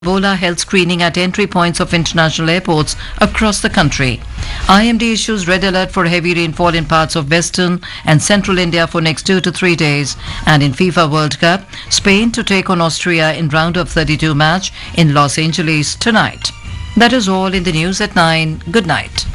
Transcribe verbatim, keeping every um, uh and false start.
Ebola health screening at entry points of international airports across the country. I M D issues red alert for heavy rainfall in parts of western and central India for next two to three days. And in FIFA World Cup, Spain to take on Austria in round of thirty-two match in Los Angeles tonight. That is all in the news at nine. Good night.